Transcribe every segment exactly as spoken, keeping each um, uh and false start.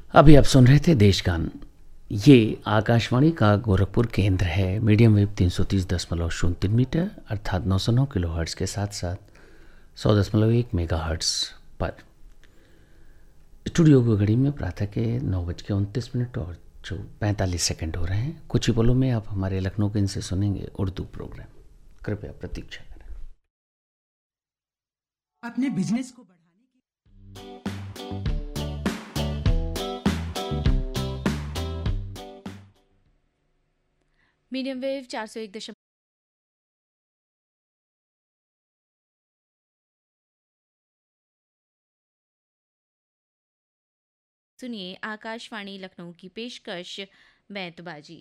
अभी आप सुन रहे थे देशगान। ये आकाशवाणी का गोरखपुर केंद्र है। मीडियम वेव तीन सौ तीस दशमलव शून्य तीन मीटर अर्थात नौ सौ नौ किलो हर्ट्ज़ के साथ साथ सौ दशमलव एक मेगा हर्ट्ज़ पर। स्टूडियो की घड़ी में प्रातः के नौ बज के उनतीस मिनट और जो पैंतालीस सेकंड हो रहे हैं। कुछ ही बोलों में आप हमारे लखनऊ केंद्र से सुनेंगे उर्दू प्रोग्राम। कृपया प्रतीक्षा करें। अपने बिजनेस को मीडियम वेव चार सौ एक दशमलव सुनिए आकाशवाणी लखनऊ की पेशकश बैतबाजी।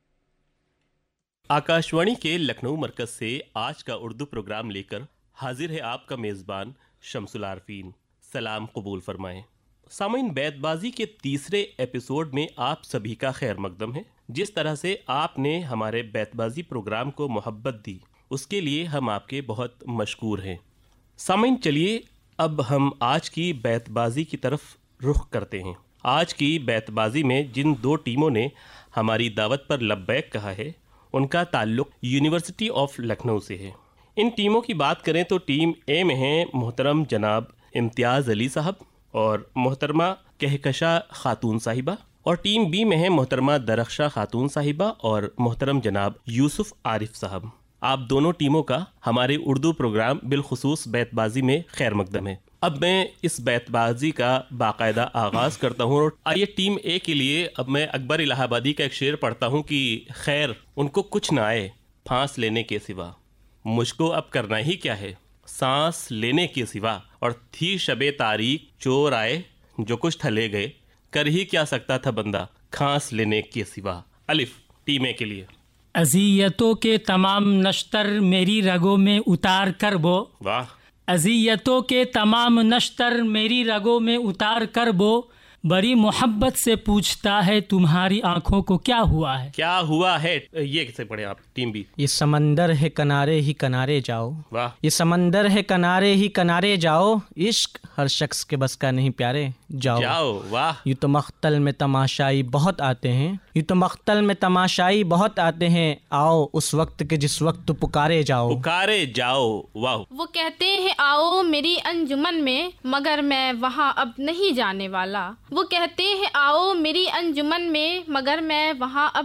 आकाशवाणी के लखनऊ मरकज से आज का उर्दू प्रोग्राम लेकर हाजिर है आपका मेज़बान शमसुल आरफीन। सलाम कबूल फरमाएं। सामीन, बैतबाजी के तीसरे एपिसोड में आप सभी का खैर मकदम है। जिस तरह से आपने हमारे बैतबाजी प्रोग्राम को मोहब्बत दी उसके लिए हम आपके बहुत मशकूर हैं। सामीन, चलिए अब हम आज की बैतबाजी की तरफ रुख करते हैं। आज की बैतबाजी में जिन दो टीमों ने हमारी दावत पर लब्बैक कहा है उनका ताल्लुक यूनिवर्सिटी ऑफ लखनऊ से है। इन टीमों की बात करें तो टीम ए में हैं मोहतरम जनाब इम्तियाज़ अली साहब और मोहतरमा कहकशा खातून साहिबा, और टीम बी में है मोहतरमा दरख्शा खातून साहिबा और मोहतरम जनाब यूसुफ आरिफ साहब। आप दोनों टीमों का हमारे उर्दू प्रोग्राम बिलखुसूस बैतबाजी में खैर मकदम है। अब मैं इस बैतबाजी का बाकायदा आगाज़ करता हूँ और आइए टीम ए के लिए अब मैं अकबर इलाहाबादी का एक शेर पढ़ता हूँ कि खैर उनको कुछ ना आए फांस लेने के सिवा, मुझको अब करना ही क्या है सांस लेने के सिवा, और थी शबे तारीख चोर आए जो कुछ ठले गए, कर ही क्या सकता था बंदा खांस लेने के सिवा। अलिफ टीम ए के लिए। अज़ियतों के तमाम नश्तर मेरी रगों में उतार कर वो, वाह। अज़ियतों के तमाम नश्तर मेरी रगों में उतार कर वो, बड़ी मोहब्बत से पूछता है तुम्हारी आंखों को क्या हुआ है। क्या हुआ है ये कैसे पढ़े आप टीम बी। ये समंदर है किनारे ही किनारे जाओ, वाह। ये समंदर है किनारे ही किनारे जाओ, इश्क हर शख्स के बस का नहीं प्यारे जाओ जाओ, वाह। यूँ तो मख्तल में तमाशाई बहुत आते हैं, यूँ तो मख्तल में तमाशाई बहुत आते हैं, आओ उस वक्त के जिस वक्त पुकारे जाओ पुकारे जाओ, वाह। वो कहते हैं आओ मेरी अंजुमन में, मगर मैं वहाँ अब नहीं जाने वाला। वो कहते हैं आओ मेरी अंजुमन में, मगर मैं वहाँ अब